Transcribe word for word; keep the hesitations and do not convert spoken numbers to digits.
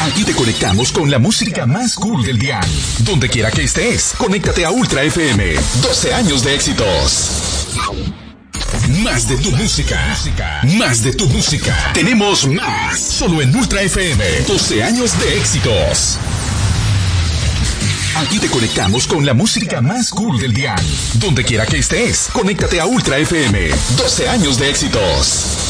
Aquí te conectamos con la música más cool del dial. Donde quiera que estés, conéctate a Ultra F M. doce años de éxitos. Más de tu música. Más de tu música. Tenemos más. Solo en Ultra F M. doce años de éxitos. Aquí te conectamos con la música más cool del dial. Donde quiera que estés, conéctate a Ultra F M. doce años de éxitos.